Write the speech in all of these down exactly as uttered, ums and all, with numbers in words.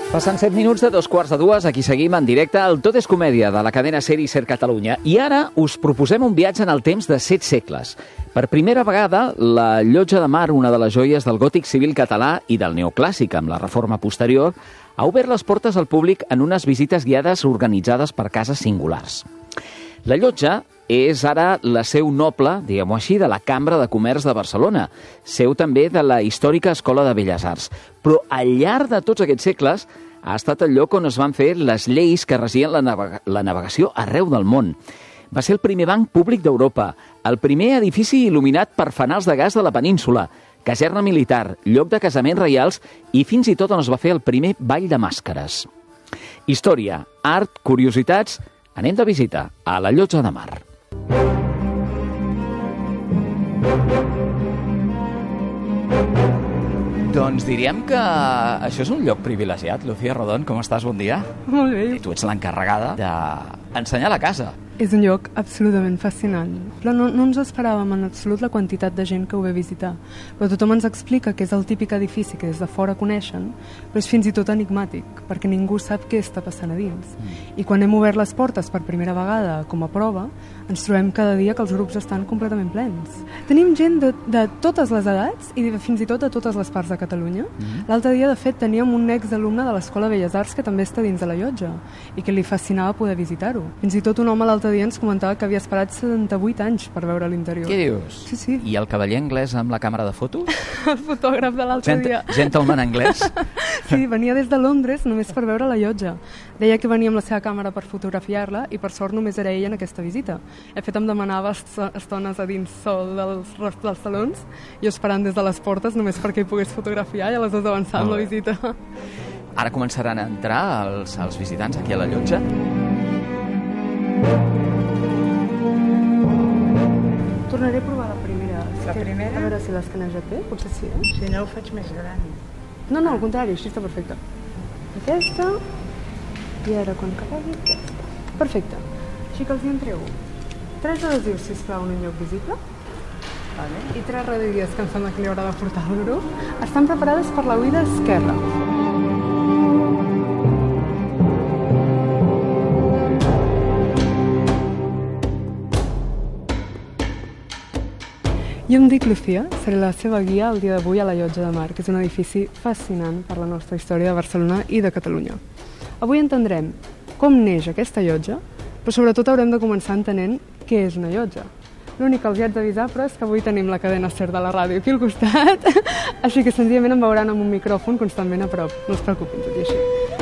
Passen set minuts de dos quarts de dues, aquí seguim en directe al Tot és Comèdia de la cadena SER i SER Catalunya. I ara us proposem un viatge en el temps de set segles. Per primera vegada, la Llotja de Mar, una de les joies del gòtic civil català i del neoclàssic amb la reforma posterior, ha obert les portes al públic en unes visites guiades organitzades per cases singulars. La Llotja és ara la seu noble, diguem-ho així, de la Cambra de Comerç de Barcelona, seu també de la històrica Escola de Belles Arts. Però al llarg de tots aquests segles ha estat el lloc on es van fer les lleis que regien la, navega la navegació arreu del món. Va ser el primer banc públic d'Europa, el primer edifici il·luminat per fanals de gas de la península, caserna militar, lloc de casaments reials i fins i tot on es va fer el primer ball de màscares. Història, art, curiositats... Anem de visita a la Llotja de Mar. Doncs diríem que això és un lloc privilegiat. Lucía Rodón, com estàs? Bon dia. Molt bé. I tu ets l'encarregada d'ensenyar la casa. És un lloc absolutament fascinant, però no, no ens esperàvem en absolut la quantitat de gent que ho ve a visitar. Però tothom ens explica que és el típic edifici que des de fora coneixen, però és fins i tot enigmàtic, perquè ningú sap què està passant a dins. Mm. I quan hem obert les portes per primera vegada com a prova, ens trobem cada dia que els grups estan completament plens. Tenim gent de, de totes les edats i de, fins i tot de totes les parts de Catalunya. Mm. L'altre dia, de fet, teníem un exalumne de l'Escola de Belles Arts que també està dins de la llotja i que li fascinava poder visitar-ho. Fins i tot un home l'altre dia ens comentava que havia esperat setanta-vuit anys per veure l'interior. Què dius? Sí, sí. I el cavaller anglès amb la càmera de fotos? El fotògraf de l'altre Gent dia. Gentleman anglès? Sí, venia des de Londres només per veure la llotja. Deia que venia amb la seva càmera per fotografiar-la i per sort només era ell en aquesta visita. De fet, em demanava estones a dins sol dels, dels salons, jo esperant des de les portes només perquè hi pogués fotografiar i aleshores avançar amb la visita. Ara començaran a entrar els, els visitants aquí a la llotja. Tornaré a provar la primera. La primera? A veure si l'escanejat bé, potser sí, eh? Si no, ho faig més gran. No, no, al contrari, així està perfecte. Aquesta, i ara quan carregui aquesta. Perfecte. Així que els hi entrego tres adhesius, sisplau, en un lloc visible. Vale. I tres radiodies que em sembla que li haurà de portar el grup. Estan preparades per la oïda esquerra. Jo em dic Lucía, seré la seva guia el dia d'avui a la Llotja de Mar, que és un edifici fascinant per la nostra història de Barcelona i de Catalunya. Avui entendrem com neix aquesta llotja, però sobretot haurem de començar entenent què és una llotja. L'únic que els hi haig d'avisar, però, és que avui tenim la cadena SER de la ràdio aquí al costat, així que senzillament em veuran amb un micròfon constantment a prop. No es preocupin, tot i així.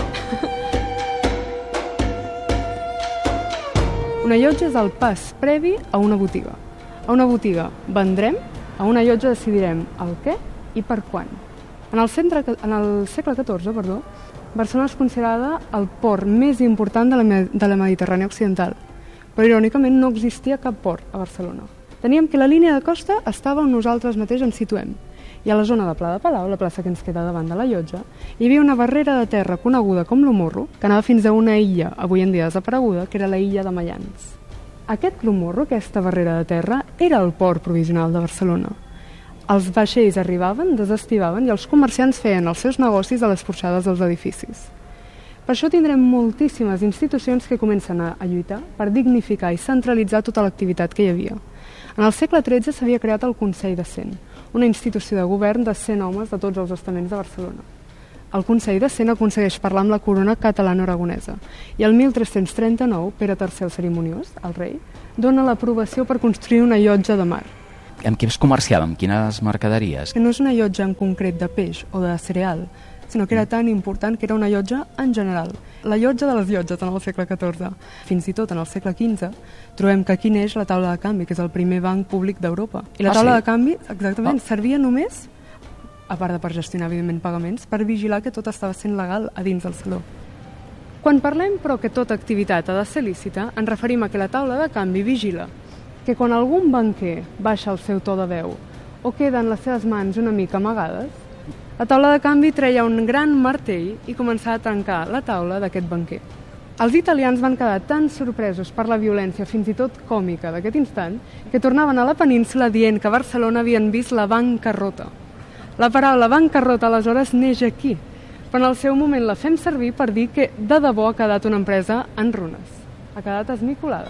Una llotja és el pas previ a una botiga. A una botiga vendrem, a una llotja decidirem el què i per quan. En el, centre, en el segle catorze, perdó, Barcelona és considerada el port més important de la, de la Mediterrània occidental, però irònicament no existia cap port a Barcelona. Teníem que la línia de costa estava on nosaltres mateix ens situem, i a la zona de Pla de Palau, la plaça que ens queda davant de la llotja, hi havia una barrera de terra coneguda com l'Homorro, que anava fins a una illa, avui en dia desapareguda, que era la illa de Mayans. Aquest l'Homorro, aquesta barrera de terra, era el port provisional de Barcelona. Els vaixells arribaven, desestivaven i els comerciants feien els seus negocis a les porxades dels edificis. Per això tindrem moltíssimes institucions que comencen a lluitar per dignificar i centralitzar tota l'activitat que hi havia. En el segle tretze s'havia creat el Consell de Cent, una institució de govern de cent homes de tots els estaments de Barcelona. El Consell de Cent aconsegueix parlar amb la corona catalano-aragonesa i el mil tres-cents trenta-nou, Pere tercer el Cerimoniós, el rei, dona l'aprovació per construir una llotja de mar. Amb què es comerciava? Amb quines mercaderies? Que no és una llotja en concret de peix o de cereal, sinó que era tan important que era una llotja en general. La llotja de les llotges en el segle catorze. Fins i tot en el segle quinze trobem que aquí neix la taula de canvi, que és el primer banc públic d'Europa. I la Ah, taula sí? de canvi, exactament, Ah. servia només, a part de per gestionar, evidentment, pagaments, per vigilar que tot estava sent legal a dins del saló. Quan parlem, però, que tota activitat ha de ser lícita, ens referim a que la taula de canvi vigila que quan algun banquer baixa el seu to de veu o queden les seves mans una mica amagades, la taula de canvi treia un gran martell i començava a trencar la taula d'aquest banquer. Els italians van quedar tan sorpresos per la violència, fins i tot còmica, d'aquest instant, que tornaven a la península dient que a Barcelona havien vist la bancarrota. La paraula bancarrota, aleshores, neix aquí, però en el seu moment la fem servir per dir que de debò ha quedat una empresa en runes. Ha quedat esmicolada.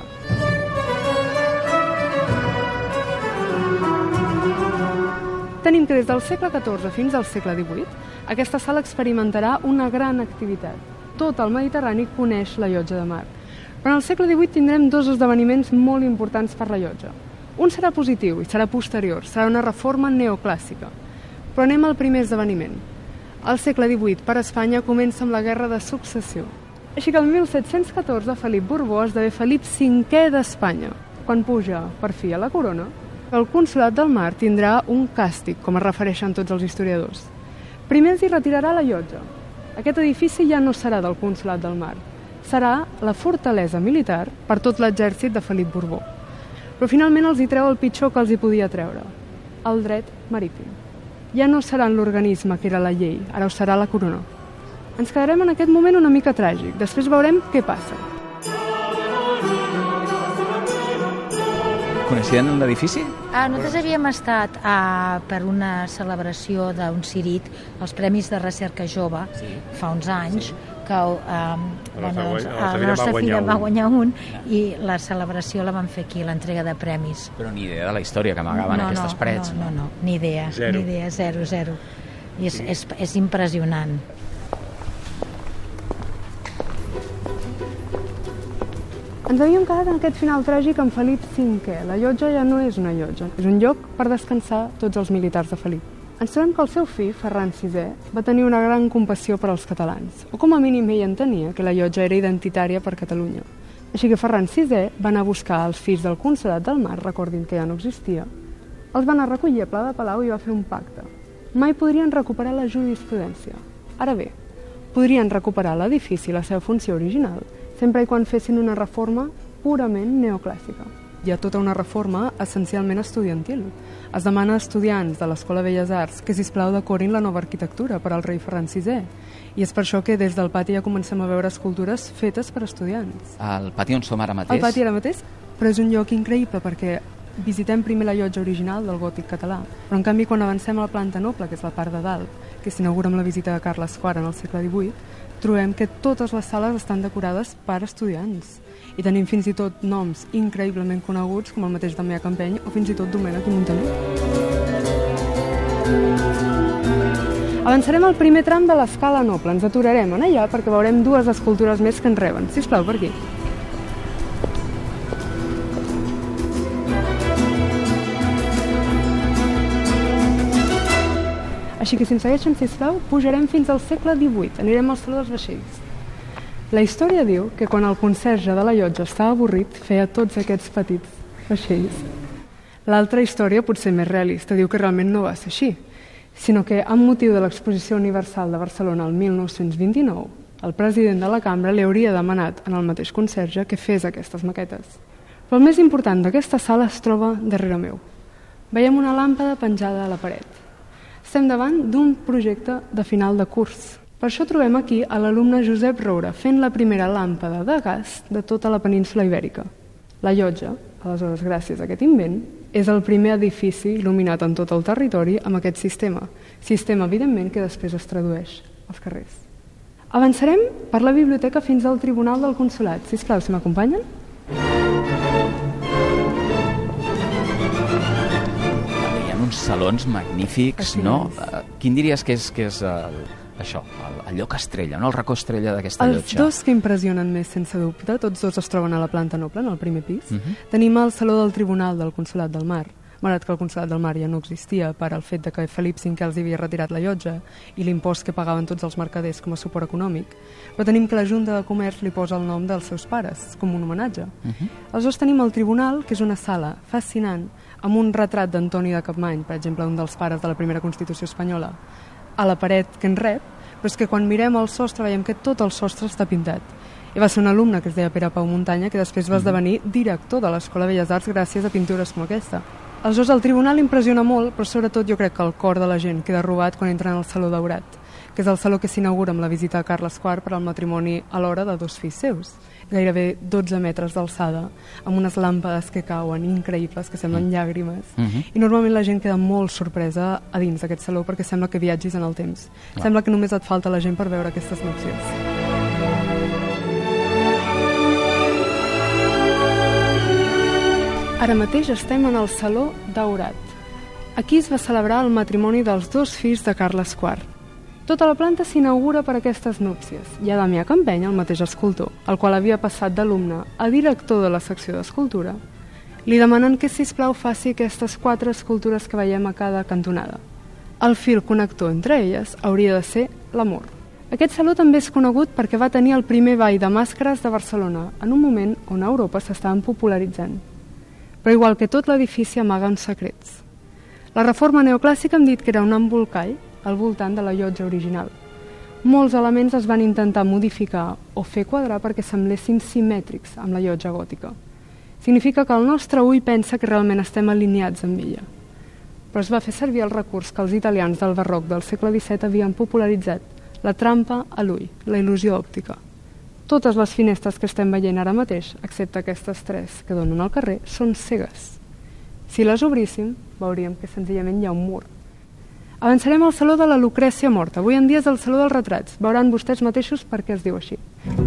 Tenim que des del segle catorze fins al segle divuit aquesta sala experimentarà una gran activitat. Tot el Mediterrani coneix la Llotja de Mar. Però en el segle divuit tindrem dos esdeveniments molt importants per la llotja. Un serà positiu i serà posterior, serà una reforma neoclàssica. Però anem al primer esdeveniment. Al segle divuit, per Espanya, comença amb la Guerra de Successió. Així que el mil set-cents catorze Felip Borbó esdevé Felip cinquè d'Espanya. Quan puja, per fi, a la corona, el Consolat del Mar tindrà un càstig, com es refereixen tots els historiadors. Primer els hi retirarà la llotja. Aquest edifici ja no serà del Consolat del Mar. Serà la fortalesa militar per tot l'exèrcit de Felip Borbó. Però finalment els hi treu el pitjor que els hi podia treure, el dret marítim. Ja no serà l'organisme que era la llei, ara ho serà la corona. Ens quedarem en aquest moment una mica tràgic, després veurem què passa. Coneixien l'edifici? Ah, nosaltres havíem estat ah, per una celebració d'un CIRIT, els Premis de Recerca Jove, sí. Fa uns anys, sí. Que ah, bueno, doncs, la, la nostra filla va guanyar un i la celebració la van fer aquí, l'entrega de premis. Però ni idea de la història que amagaven no, aquestes no, parets. No, no, no, ni idea, zero. ni idea, zero, zero. I és, sí. és, és impressionant. Ens havíem quedat en aquest final tràgic amb Felip cinquè. La llotja ja no és una llotja, és un lloc per descansar tots els militars de Felip. Ens trobem que el seu fill, Ferran sisè, va tenir una gran compassió per als catalans, o com a mínim ell entenia que la llotja era identitària per Catalunya. Així que Ferran sisè va anar a buscar els fills del Consolat del Mar, recordin que ja no existia, els va anar a recollir a Pla de Palau i va fer un pacte. Mai podrien recuperar la jurisprudència. Ara bé, podrien recuperar l'edifici i la seva funció original, sempre i quan fessin una reforma purament neoclàssica. Hi ha tota una reforma essencialment estudiantil. Es demana a estudiants de l'Escola de Belles Arts que, sisplau, decorin la nova arquitectura per al rei Ferran sisè. I és per això que des del pati ja comencem a veure escultures fetes per estudiants. El pati on som ara mateix? El pati ara mateix, però és un lloc increïble perquè visitem primer la llotja original del gòtic català, però en canvi quan avancem a la planta noble, que és la part de dalt, que s'inaugura amb la visita de Carles quart en el segle divuit, trobem que totes les sales estan decorades per estudiants. I tenim fins i tot noms increïblement coneguts, com el mateix Damià Campeny o fins i tot Domènec i Montaner. Avançarem al primer tram de l'escala noble. Ens aturarem en allà perquè veurem dues escultures més que ens reben. Sisplau, per aquí. Així que si ens segueixen, sisplau, pujarem fins al segle divuit. Anirem al Saló dels Vaixells. La història diu que quan el conserge de la llotja estava avorrit, feia tots aquests petits vaixells. L'altra història, potser més realista, diu que realment no va ser així, sinó que, amb motiu de l'Exposició Universal de Barcelona el mil nou-cents vint-i-nou, el president de la cambra li hauria demanat en el mateix conserge que fes aquestes maquetes. Però el més important d'aquesta sala es troba darrere meu. Veiem una làmpada penjada a la paret. Estem davant d'un projecte de final de curs. Per això trobem aquí a l'alumne Josep Roura fent la primera làmpada de gas de tota la península ibèrica. La llotja, aleshores gràcies a aquest invent, és el primer edifici il·luminat en tot el territori amb aquest sistema. Sistema, evidentment, que després es tradueix als carrers. Avançarem per la biblioteca fins al Tribunal del Consolat. Sisplau, si m'acompanyen. Hi ha uns salons magnífics, no? Quin diries que és, que és el... això, el, el lloc estrella, no? El racó estrella d'aquesta llotja. Els dos que impressionen més, sense dubte, tots dos es troben a la planta noble, en el primer pis. Uh-huh. Tenim el Saló del Tribunal del Consolat del Mar, malgrat que el Consolat del Mar ja no existia per al fet de que Felip cinquè els havia retirat la llotja i l'impost que pagaven tots els mercaders com a suport econòmic. Però tenim que la Junta de Comerç li posa el nom dels seus pares, com un homenatge. Uh-huh. Aleshores tenim el Tribunal, que és una sala fascinant, amb un retrat d'Antoni de Capmany, per exemple, un dels pares de la primera Constitució espanyola, a la paret que en rep, però és que quan mirem el sostre veiem que tot el sostre està pintat. I va ser un alumne que es deia Pere Pau Muntanya que després va esdevenir director de l'Escola de Belles Arts gràcies a pintures com aquesta. Aleshores el tribunal impressiona molt, però sobretot jo crec que el cor de la gent queda robat quan entra en el Saló Daurat, que és el saló que s'inaugura amb la visita a Carles quart per al matrimoni alhora de dos fills seus. Gairebé dotze metres d'alçada, amb unes làmpades que cauen increïbles, que semblen llàgrimes. Uh-huh. I normalment la gent queda molt sorpresa a dins d'aquest saló perquè sembla que viatgis en el temps. Clar. Sembla que només et falta la gent per veure aquestes núpcies. Ara mateix estem en el Saló Daurat. Aquí es va celebrar el matrimoni dels dos fills de Carles quart. Tota la planta s'inaugura per aquestes núpcies. Hi ha Damià Campeny, el mateix escultor, el qual havia passat d'alumne a director de la secció d'escultura. Li demanen que, sisplau, faci aquestes quatre escultures que veiem a cada cantonada. El fil connector entre elles hauria de ser l'amor. Aquest saló també és conegut perquè va tenir el primer ball de màscares de Barcelona, en un moment on a Europa s'estaven popularitzant. Però igual que tot l'edifici amaga uns secrets. La reforma neoclàssica hem dit que era un embolcall al voltant de la llotja original. Molts elements es van intentar modificar o fer quadrar perquè semblessin simètrics amb la llotja gòtica. Significa que el nostre ull pensa que realment estem alineats amb ella. Però es va fer servir el recurs que els italians del barroc del segle disset havien popularitzat, la trampa a l'ull, la il·lusió òptica. Totes les finestres que estem veient ara mateix, excepte aquestes tres que donen al carrer, són cegues. Si les obríssim, veuríem que senzillament hi ha un mur. Avançarem al Saló de la Lucrècia Morta. Avui en dia és el Saló dels Retrats. Veuran vostès mateixos per què es diu així.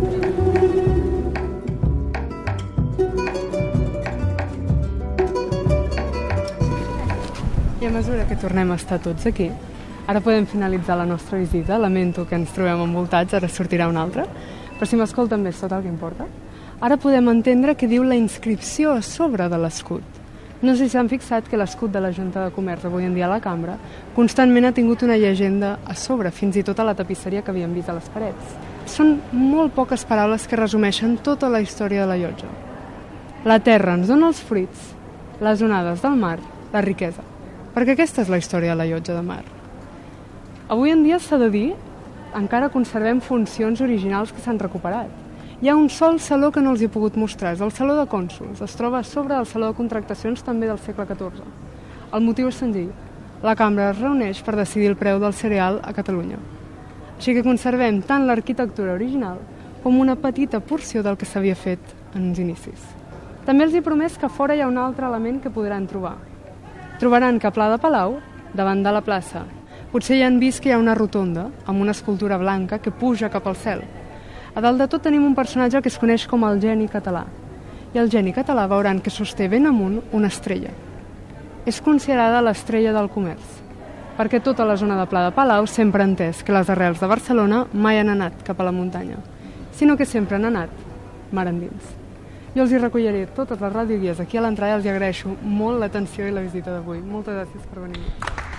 I a mesura que tornem a estar tots aquí, ara podem finalitzar la nostra visita. Lamento que ens trobem envoltats, ara sortirà una altra. Però si m'escolten bé és tot el que importa. Ara podem entendre què diu la inscripció a sobre de l'escut. No sé si s'han fixat que l'escut de la Junta de Comerç avui en dia a la cambra constantment ha tingut una llegenda a sobre, fins i tot a la tapisseria que havíem vist a les parets. Són molt poques paraules que resumeixen tota la història de la llotja. La terra ens dona els fruits, les onades del mar, la riquesa. Perquè aquesta és la història de la llotja de mar. Avui en dia s'ha de dir, encara conservem funcions originals que s'han recuperat. Hi ha un sol saló que no els he pogut mostrar, és el Saló de Cònsols. Es troba a sobre del Saló de Contractacions també del segle catorze. El motiu és senzill. La cambra es reuneix per decidir el preu del cereal a Catalunya. Així que conservem tant l'arquitectura original com una petita porció del que s'havia fet en uns inicis. També els he promès que fora hi ha un altre element que podran trobar. Trobaran que a Pla de Palau, davant de la plaça, potser ja han vist que hi ha una rotonda amb una escultura blanca que puja cap al cel. A dalt de tot tenim un personatge que es coneix com el geni català. I el geni català veuran que sosté ben amunt una estrella. És considerada l'estrella del comerç, perquè tota la zona de Pla de Palau sempre ha entès que les arrels de Barcelona mai han anat cap a la muntanya, sinó que sempre han anat mar endins. Jo els hi recolliré totes les radioguies aquí a l'entrada i els agraeixo molt l'atenció i la visita d'avui. Moltes gràcies per venir.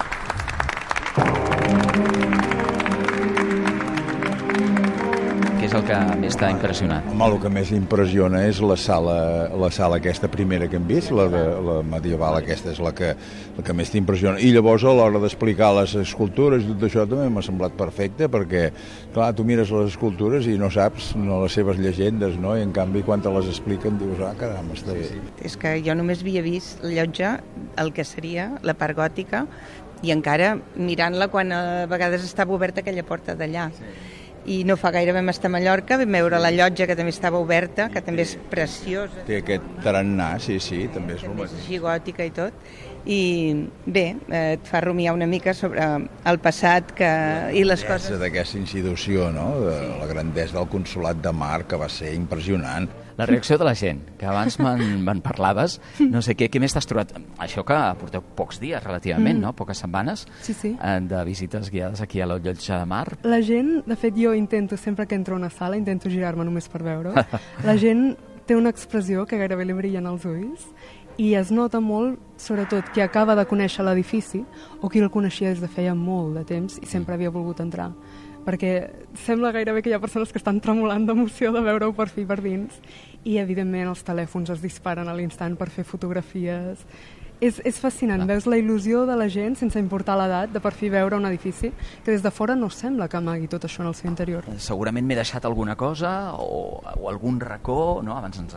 Què és el que més t'ha impressionat? Home, el que més impressiona és la sala, la sala aquesta primera que hem vist, la, de, la medieval aquesta és la que, la que més t'impressiona. I llavors a l'hora d'explicar les escultures i tot això també m'ha semblat perfecte perquè, clar, tu mires les escultures i no saps no, les seves llegendes, no? I en canvi quan te les expliquen dius, ah, caram, està bé. És que jo només havia vist la llotja, el que seria la part gòtica, i encara mirant-la quan a vegades estava oberta aquella porta d'allà. Sí. I no fa gaire vam estar a Mallorca, vam veure la llotja que també estava oberta, que també és preciosa. Té aquest tarannà, sí, sí, també és també és així gòtica i tot. I bé, eh, et fa rumiar una mica sobre el passat que, i les coses. D'aquesta institució, no? De la grandesa del Consolat de Mar, que va ser impressionant. La reacció de la gent, que abans me'n me parlaves, no sé què, què més t'has trobat? Això que porteu pocs dies, relativament, mm. no? Poques setmanes, sí, sí. de visites guiades aquí a la llotja de Mar. La gent, de fet, jo intento, sempre que entro a una sala, intento girar-me només per veure. La gent té una expressió que gairebé li brillen els ulls i es nota molt, sobretot, qui acaba de conèixer l'edifici o qui el coneixia des de feia molt de temps i sempre havia volgut entrar. Perquè sembla gairebé que hi ha persones que estan tremolant d'emoció de veure-ho per fi per dins i, evidentment, els telèfons es disparen a l'instant per fer fotografies. És, és fascinant, veus la il·lusió de la gent, sense importar l'edat, de per fi veure un edifici que des de fora no sembla que amagui tot això en el seu interior. Segurament m'he deixat alguna cosa o, o algun racó, no? Abans ens has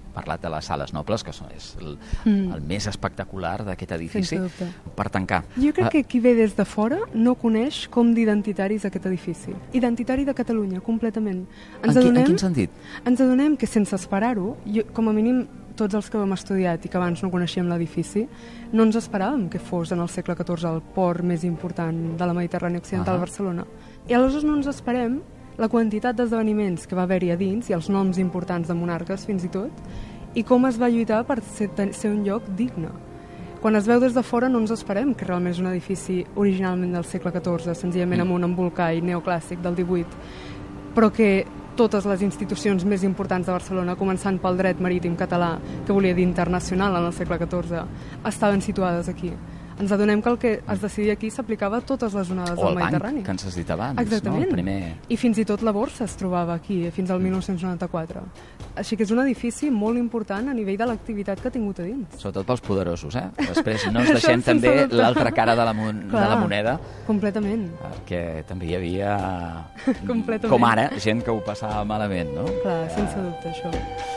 parlat de les sales nobles, que és el, mm. el més espectacular d'aquest edifici, per tancar. Jo crec que qui ve des de fora no coneix com d'identitari és aquest edifici. Identitari de Catalunya, completament. Ens en, adonem, en quin sentit? Ens adonem que sense esperar-ho, com a mínim tots els que hem estudiat i que abans no coneixíem l'edifici, no ens esperàvem que fos en el segle catorze el port més important de la Mediterrània Occidental, uh -huh. Barcelona. I aleshores no ens esperem la quantitat d'esdeveniments que va haver-hi a dins i els noms importants de monarques fins i tot, i com es va lluitar per ser, ser un lloc digne. Quan es veu des de fora no ens esperem que realment és un edifici originalment del segle catorze, senzillament amb un embolcall neoclàssic del divuit, però que totes les institucions més importants de Barcelona, començant pel dret marítim català, que volia dir internacional en el segle catorze, estaven situades aquí. Ens adonem que el que es decidia aquí s'aplicava a totes les onades del Mediterrani. O el banc, que ens has dit abans. Exactament. No? El primer... I fins i tot la borsa es trobava aquí, fins al dinou noranta-quatre. Així que és un edifici molt important a nivell de l'activitat que ha tingut a dins. Sobretot pels poderosos, eh? Després no ens deixem també l'altra cara de la, mon Clar, de la moneda. Completament. Perquè també hi havia, com ara, gent que ho passava malament, no? Clar, sense dubte, això.